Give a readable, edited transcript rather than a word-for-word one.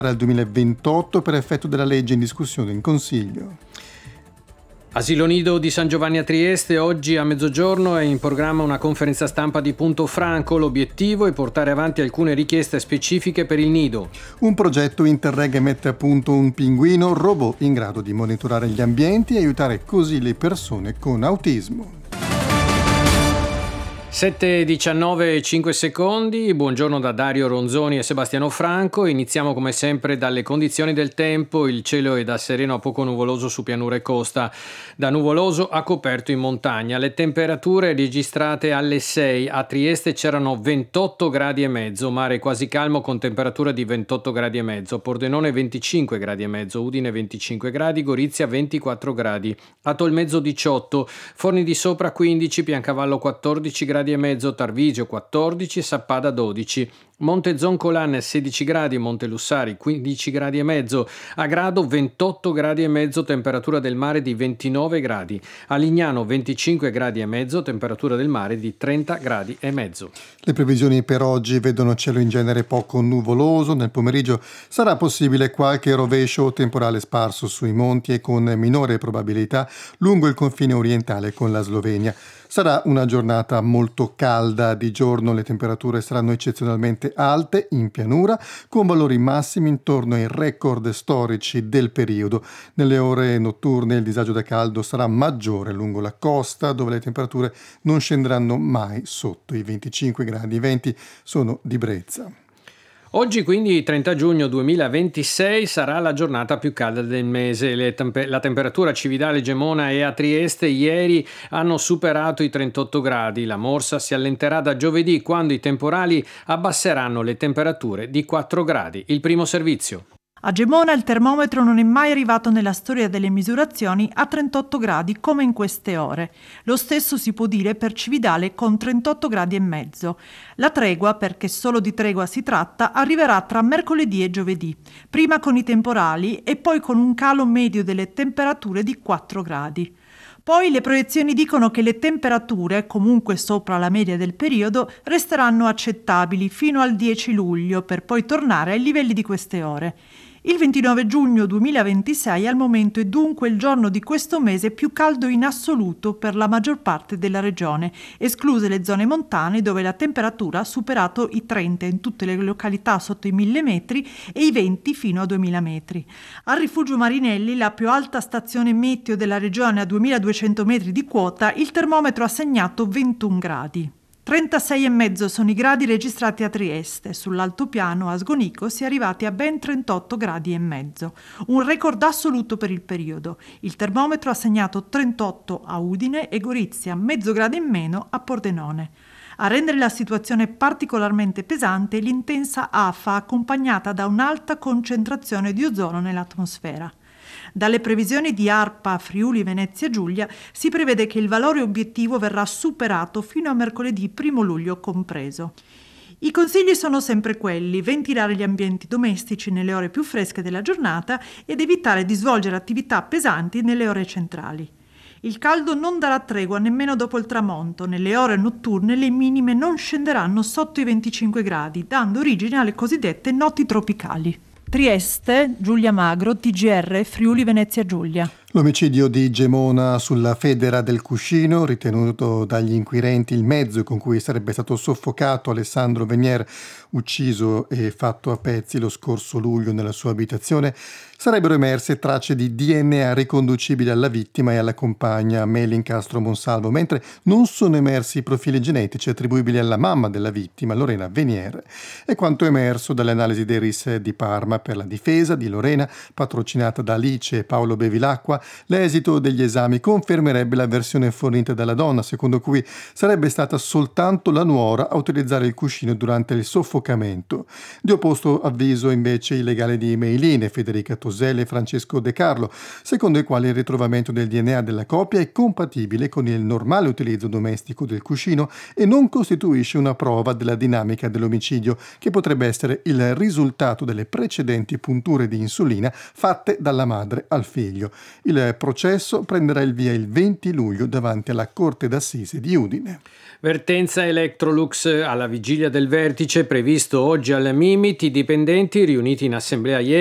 al 2028 per effetto della legge in discussione in Consiglio. Asilo Nido di San Giovanni a Trieste, oggi a mezzogiorno è in programma una conferenza stampa di Punto Franco. L'obiettivo è portare avanti alcune richieste specifiche per il nido. Un progetto Interreg mette a punto un pinguino robot in grado di monitorare gli ambienti e aiutare così le persone con autismo. 7:19, 5 secondi. Buongiorno da Dario Ronzoni e Sebastiano Franco. Iniziamo come sempre dalle condizioni del tempo. Il cielo è da sereno a poco nuvoloso su pianura e costa, da nuvoloso a coperto in montagna. Le temperature registrate alle 6 a Trieste c'erano 28 gradi e mezzo, mare quasi calmo con temperatura di 28 gradi e mezzo, Pordenone 25 gradi e mezzo, Udine 25 gradi, Gorizia 24 gradi, a Tolmezzo 18, Forni di Sopra 15, Piancavallo 14 gradi e mezzo, Tarvisio 14, Sappada 12, Montezoncolan 16 gradi, Montelussari 15 gradi e mezzo, a Grado 28 gradi e mezzo, temperatura del mare di 29 gradi, a Lignano 25 gradi e mezzo, temperatura del mare di 30 gradi e mezzo. Le previsioni per oggi vedono cielo in genere poco nuvoloso, nel pomeriggio sarà possibile qualche rovescio o temporale sparso sui monti e con minore probabilità lungo il confine orientale con la Slovenia. Sarà una giornata molto calda, di giorno le temperature saranno eccezionalmente alte in pianura, con valori massimi intorno ai record storici del periodo. Nelle ore notturne il disagio da caldo sarà maggiore lungo la costa, dove le temperature non scenderanno mai sotto i 25 gradi. I venti sono di brezza. Oggi quindi 30 giugno 2026 sarà la giornata più calda del mese. La temperatura a Cividale, Gemona e a Trieste ieri hanno superato i 38 gradi. La morsa si allenterà da giovedì, quando i temporali abbasseranno le temperature di 4 gradi. Il primo servizio. A Gemona il termometro non è mai arrivato nella storia delle misurazioni a 38 gradi come in queste ore. Lo stesso si può dire per Cividale con 38 gradi e mezzo. La tregua, perché solo di tregua si tratta, arriverà tra mercoledì e giovedì, prima con i temporali e poi con un calo medio delle temperature di 4 gradi. Poi le proiezioni dicono che le temperature, comunque sopra la media del periodo, resteranno accettabili fino al 10 luglio per poi tornare ai livelli di queste ore. Il 29 giugno 2026 al momento è dunque il giorno di questo mese più caldo in assoluto per la maggior parte della regione, escluse le zone montane dove la temperatura ha superato i 30 in tutte le località sotto i 1000 metri e i 20 fino a 2000 metri. Al Rifugio Marinelli, la più alta stazione meteo della regione a 2200 metri di quota, il termometro ha segnato 21 gradi. 36,5 sono i gradi registrati a Trieste. Sull'altopiano a Sgonico si è arrivati a ben 38 gradi e mezzo, un record assoluto per il periodo. Il termometro ha segnato 38 a Udine e Gorizia, mezzo grado in meno a Pordenone. A rendere la situazione particolarmente pesante l'intensa afa accompagnata da un'alta concentrazione di ozono nell'atmosfera. Dalle previsioni di ARPA Friuli Venezia Giulia si prevede che il valore obiettivo verrà superato fino a mercoledì 1 luglio compreso. I consigli sono sempre quelli: ventilare gli ambienti domestici nelle ore più fresche della giornata ed evitare di svolgere attività pesanti nelle ore centrali. Il caldo non darà tregua nemmeno dopo il tramonto. Nelle ore notturne le minime non scenderanno sotto i 25 gradi, dando origine alle cosiddette notti tropicali. Trieste, Giulia Magro, TGR, Friuli Venezia Giulia. L'omicidio di Gemona sulla Federa del Cuscino, ritenuto dagli inquirenti il mezzo con cui sarebbe stato soffocato Alessandro Venier, ucciso e fatto a pezzi lo scorso luglio nella sua abitazione, sarebbero emerse tracce di DNA riconducibili alla vittima e alla compagna Melin Castro Monsalvo, mentre non sono emersi i profili genetici attribuibili alla mamma della vittima, Lorena Venier. È quanto emerso dalle analisi dei RIS di Parma per la difesa di Lorena, patrocinata da Alice e Paolo Bevilacqua. L'esito degli esami confermerebbe la versione fornita dalla donna, secondo cui sarebbe stata soltanto la nuora a utilizzare il cuscino durante il soffocamento. Di opposto avviso invece i legali di Meiline, Federica Toselli e Francesco De Carlo, secondo i quali il ritrovamento del DNA della coppia è compatibile con il normale utilizzo domestico del cuscino e non costituisce una prova della dinamica dell'omicidio, che potrebbe essere il risultato delle precedenti punture di insulina fatte dalla madre al figlio. Il processo prenderà il via il 20 luglio davanti alla Corte d'Assise di Udine. Vertenza Electrolux alla vigilia del vertice previsto oggi al Mimit. I dipendenti riuniti in assemblea ieri